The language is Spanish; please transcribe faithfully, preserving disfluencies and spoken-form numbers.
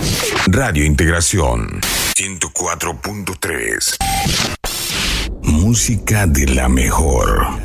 Radio Integración ciento cuatro punto tres. Música de la mejor.